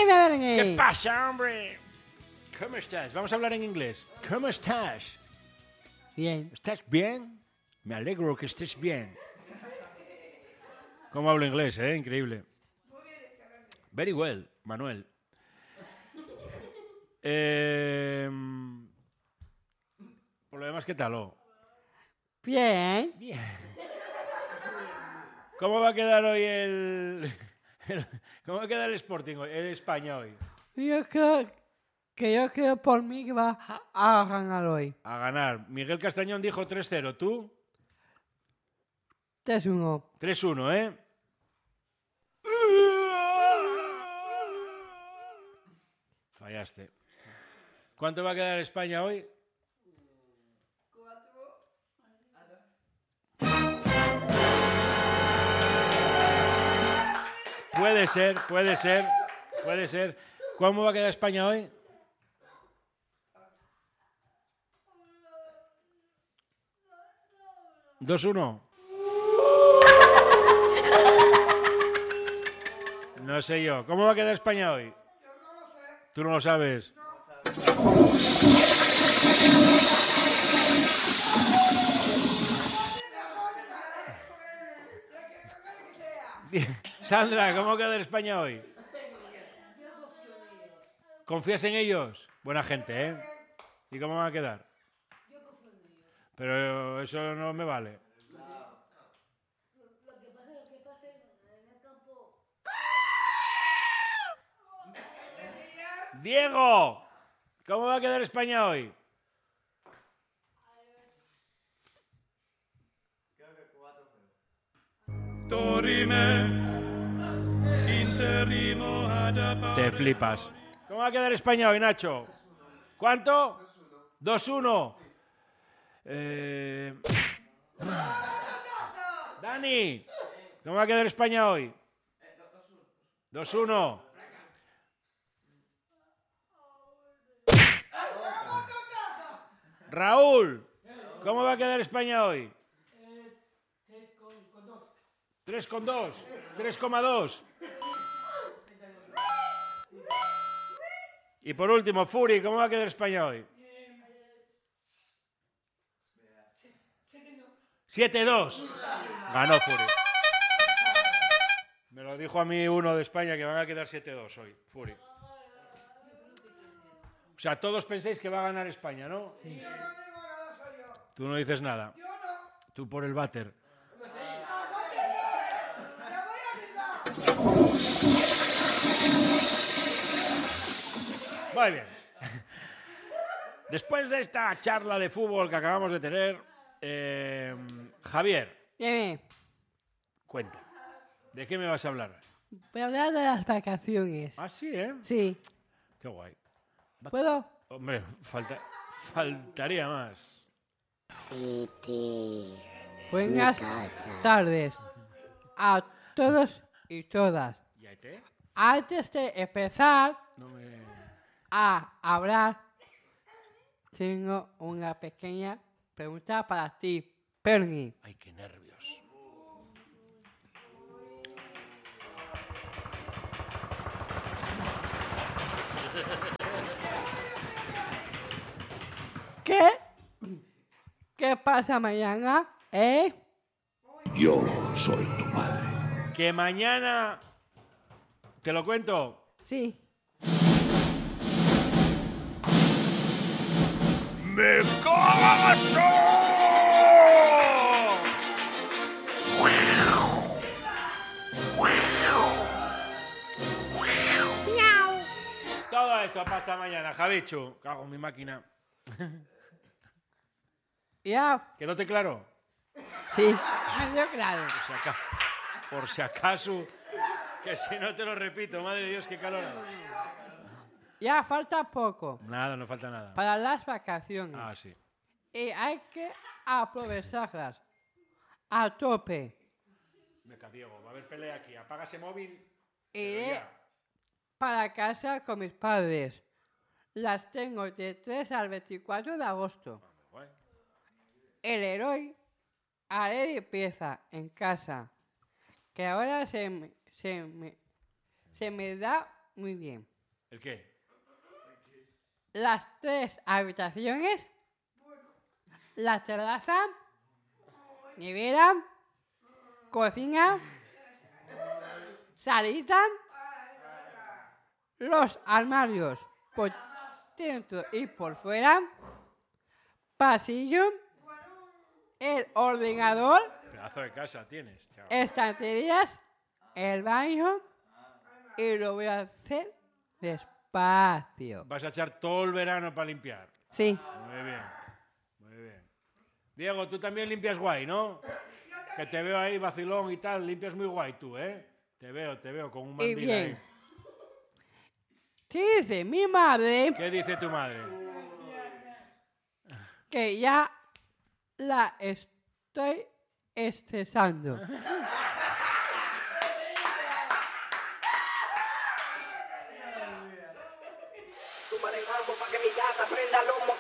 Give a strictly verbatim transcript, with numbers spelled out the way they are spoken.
¿Qué pasa, hombre? ¿Cómo estás? Vamos a hablar en inglés. ¿Cómo estás? Bien. ¿Estás bien? Me alegro que estés bien. ¿Cómo hablo inglés, eh? Increíble. Very well, Manuel. Eh, por lo demás, ¿qué tal? Oh? Bien. Bien. ¿Cómo va a quedar hoy el, el... ¿Cómo va a quedar el Sporting hoy? El España hoy. Yo creo que yo creo por mí que va a ganar hoy. A ganar. Miguel Castañón dijo tres cero. ¿Tú? tres uno. tres uno, ¿eh? Fallaste. ¿Cuánto va a quedar España hoy? Puede ser, puede ser, puede ser. ¿Cómo va a quedar España hoy? dos uno. No sé yo. ¿Cómo va a quedar España hoy? Yo no lo sé. ¿Tú no lo sabes? No. Sandra, ¿cómo va a quedar España hoy? ¿Confías en ellos? Buena gente, ¿eh? ¿Y cómo va a quedar? Pero eso no me vale. Lo que pase, lo que pase en el campo. Diego, ¿cómo va a quedar España hoy? Te flipas. ¿Cómo va a quedar España hoy, Nacho? ¿Cuánto? dos uno. Eh... Dani, ¿cómo va a quedar España hoy? dos uno. Raúl, ¿cómo va a quedar España hoy? tres con dos. tres coma dos. Y por último, Furi, ¿cómo va a quedar España hoy? siete dos. Ganó Furi. Me lo dijo a mí uno de España que van a quedar siete dos hoy, Furi. O sea, todos pensáis que va a ganar España, ¿no? Sí. Yo no digo nada, soy yo. Tú no dices nada. Yo no. Tú por el váter. Muy bien. Después de esta charla de fútbol que acabamos de tener, eh, Javier, Bien. cuenta. ¿De qué me vas a hablar? Voy a hablar de las vacaciones. Ah, sí, ¿eh? Sí. Qué guay. ¿Puedo? Hombre, falta, faltaría más. Buenas tardes a todos y todas. ¿Y ahí te? Antes de empezar No me... a hablar, tengo una pequeña pregunta para ti, Perni. Ay, qué nervios. ¿Qué? ¿Qué pasa mañana, eh? Yo soy tu padre. Que mañana... ¿Te lo cuento? Sí. ¡Me caso! Todo eso pasa mañana, Javichu. Cago en mi máquina. Ya. ¿Quedóte claro? Sí. Me dio claro. Por si acaso, por si acaso, que si no te lo repito, madre de Dios, qué calor. Ya falta poco Nada, no falta nada. para las vacaciones. Ah, sí. Y hay que aprovecharlas a tope. Me Diego, va a haber pelea aquí. Apaga ese móvil. Iré para casa con mis padres. Las tengo de tres al veinticuatro de agosto. El héroe haré limpieza en casa, que ahora se me, se me, se me da muy bien. ¿El qué? Las tres habitaciones, la terraza, nevera, cocina, salita, los armarios por dentro y por fuera, pasillo, el ordenador, Pedazo de casa tienes, chaval. estanterías, el baño y lo voy a hacer despacio. Vas a echar todo el verano para limpiar. Sí. Muy bien, muy bien. Diego, tú también limpias guay, ¿no? Que te veo ahí vacilón y tal, limpias muy guay tú, ¿eh? Te veo, te veo con un Y mandil bien. ahí. ¿Qué dice mi madre? ¿Qué dice tu madre? Que ya la estoy estresando. Tú manejando pa' que mi gata prenda lomo.